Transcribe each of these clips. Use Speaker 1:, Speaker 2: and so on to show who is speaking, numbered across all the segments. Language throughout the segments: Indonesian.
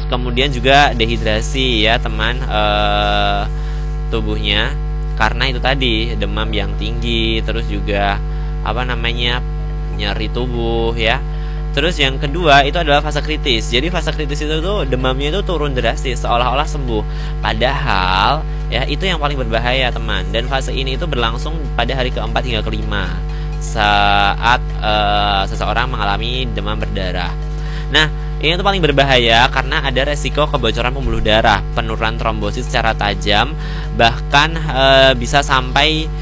Speaker 1: kemudian juga dehidrasi ya teman, tubuhnya, karena itu tadi demam yang tinggi, terus juga apa namanya, nyeri tubuh ya. Terus yang kedua itu adalah fase kritis. Jadi fase kritis itu tuh demamnya itu turun drastis seolah-olah sembuh. Padahal ya itu yang paling berbahaya teman. Dan fase ini itu berlangsung pada hari keempat hingga kelima saat seseorang mengalami demam berdarah. Nah, ini tuh paling berbahaya karena ada resiko kebocoran pembuluh darah, penurunan trombosit secara tajam, bahkan bisa sampai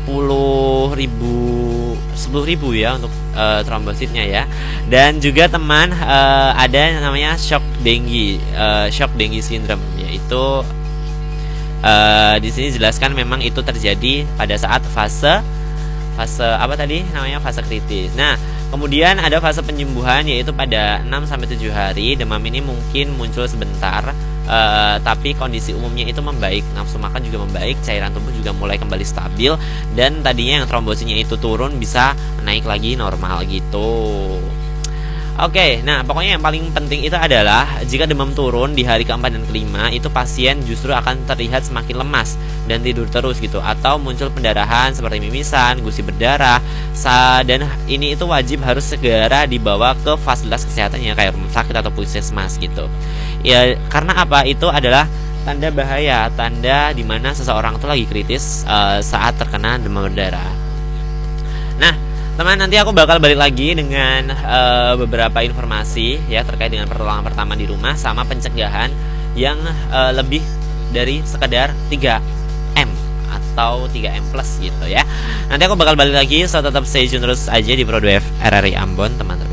Speaker 1: 10.000 ya untuk trombositnya ya. Dan juga teman, ada yang namanya shock dengue syndrome, yaitu di sini jelaskan memang itu terjadi pada saat fase apa tadi namanya, fase kritis. Nah, kemudian ada fase penyembuhan, yaitu pada 6-7 hari. Demam ini mungkin muncul sebentar, tapi kondisi umumnya itu membaik, nafsu makan juga membaik, cairan tubuh juga mulai kembali stabil, dan tadinya yang trombositnya itu turun bisa naik lagi normal gitu. Oke, nah pokoknya yang paling penting itu adalah jika demam turun di hari keempat dan kelima, itu pasien justru akan terlihat semakin lemas dan tidur terus gitu, atau muncul pendarahan seperti mimisan, gusi berdarah, dan ini itu wajib harus segera dibawa ke fasilitas kesehatannya kayak rumah sakit atau puskesmas gitu. Ya, karena apa? Itu adalah tanda bahaya, tanda dimana seseorang itu lagi kritis saat terkena demam berdarah. Nah, teman, nanti aku bakal balik lagi dengan beberapa informasi ya terkait dengan pertolongan pertama di rumah sama pencegahan yang lebih dari sekedar 3M atau 3M plus gitu ya. Nanti aku bakal balik lagi, so tetap stay tune terus aja di Pro 2 RRI Ambon teman-teman.